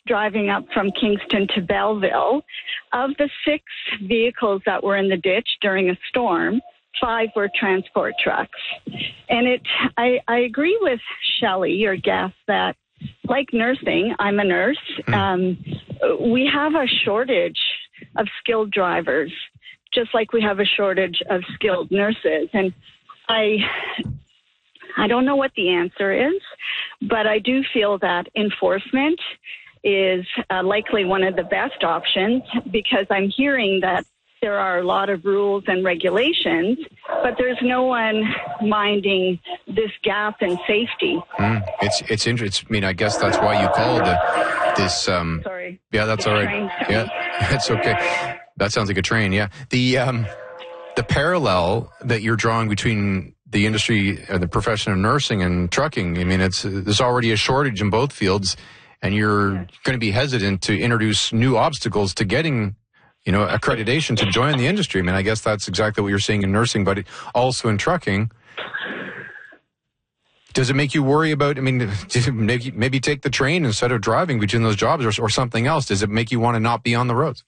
driving up from Kingston to Belleville. Of the 6 vehicles that were in the ditch during a storm, 5 were transport trucks. And I agree with Shelley, your guest, that like nursing, I'm a nurse, we have a shortage of skilled drivers, just like we have a shortage of skilled nurses. And I don't know what the answer is, but I do feel that enforcement is likely one of the best options, because I'm hearing that there are a lot of rules and regulations, but there's no one minding this gap in safety. It's interesting. I mean, I guess that's why you called this. Sorry. Yeah, that's all right. Yeah, it's okay. That sounds like a train. Yeah. The parallel that you're drawing between the industry, the profession of nursing and trucking. I mean, there's already a shortage in both fields, and you're going to be hesitant to introduce new obstacles to getting accreditation to join the industry. I mean, I guess that's exactly what you're seeing in nursing, but also in trucking. Does it make you worry about, maybe take the train instead of driving between those jobs or something else? Does it make you want to not be on the roads?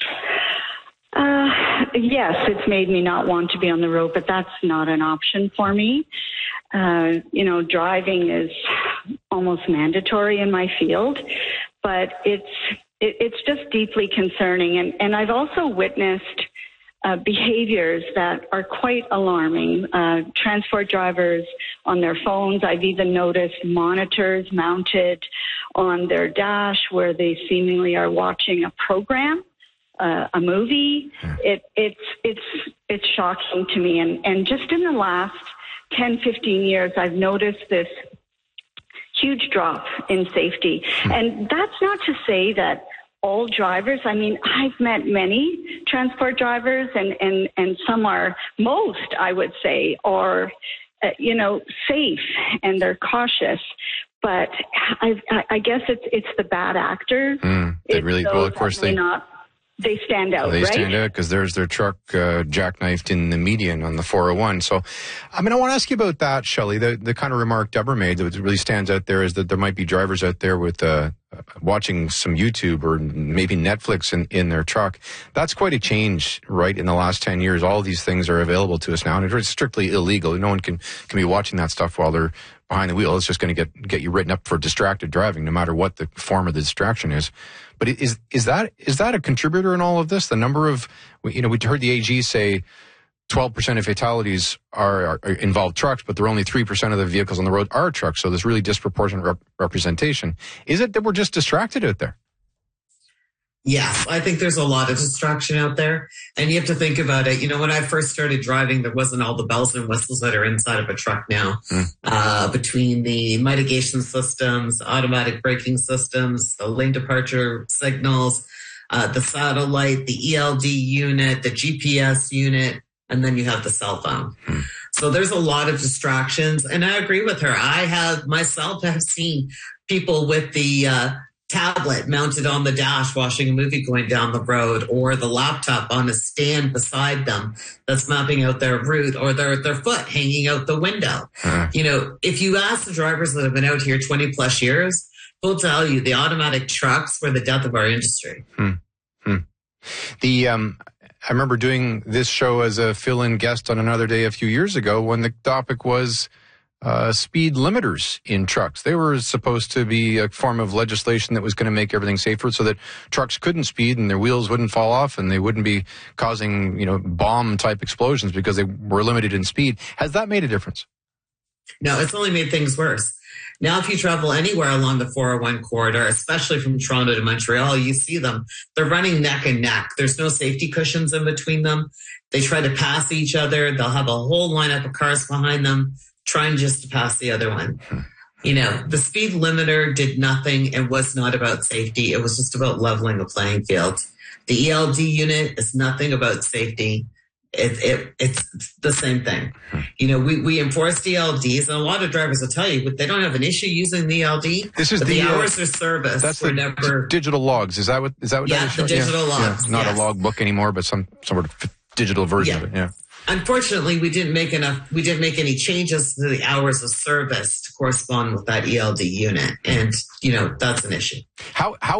Yes, it's made me not want to be on the road, but that's not an option for me. Driving is almost mandatory in my field, but it's just deeply concerning. And I've also witnessed behaviors that are quite alarming. Transport drivers on their phones. I've even noticed monitors mounted on their dash where they seemingly are watching a program, a movie. It's shocking to me. And just in the last 10, 15 years, I've noticed this huge drop in safety. And that's not to say that all drivers, I've met many transport drivers, and some are, most, I would say, are, safe and they're cautious. But I guess it's the bad actors. They stand out, They right? stand out because there's their truck jackknifed in the median on the 401. So, I want to ask you about that, Shelley. The kind of remark Deborah made that really stands out there is that there might be drivers out there with watching some YouTube or maybe Netflix in their truck. That's quite a change, right? In the last 10 years, all these things are available to us now, and it's strictly illegal. No one can be watching that stuff while they're behind the wheel. It's just going to get you written up for distracted driving, no matter what the form of the distraction is. But is that a contributor in all of this? The number of, we heard the AG say 12% of fatalities are involve trucks, but there are only 3% of the vehicles on the road are trucks. So there's really disproportionate representation. Is it that we're just distracted out there? Yes, I think there's a lot of distraction out there. And you have to think about it. When I first started driving, there wasn't all the bells and whistles that are inside of a truck now. Between the mitigation systems, automatic braking systems, the lane departure signals, the satellite, the ELD unit, the GPS unit, and then you have the cell phone. So there's a lot of distractions. And I agree with her. I have seen people with the tablet mounted on the dash watching a movie going down the road, or the laptop on a stand beside them that's mapping out their route, or their foot hanging out the window. If you ask the drivers that have been out here 20 plus years, they'll tell you the automatic trucks were the death of our industry. I remember doing this show as a fill-in guest on Another Day a few years ago when the topic was speed limiters in trucks. They were supposed to be a form of legislation that was going to make everything safer so that trucks couldn't speed and their wheels wouldn't fall off and they wouldn't be causing, bomb-type explosions because they were limited in speed. Has that made a difference? No, it's only made things worse. Now, if you travel anywhere along the 401 corridor, especially from Toronto to Montreal, you see them. They're running neck and neck. There's no safety cushions in between them. They try to pass each other. They'll have a whole lineup of cars behind them, trying just to pass the other one. The speed limiter did nothing. It was not about safety. It was just about leveling the playing field. The ELD unit is nothing about safety. It's the same thing. We enforce the ELDs, and a lot of drivers will tell you, but they don't have an issue using the ELD. This is the hours of service. That's the digital logs. Is that what that is? The digital logs. Not a log book anymore, but some sort of digital version of it. Yeah. Unfortunately, we didn't make any changes to the hours of service to correspond with that ELD unit. And, that's an issue. How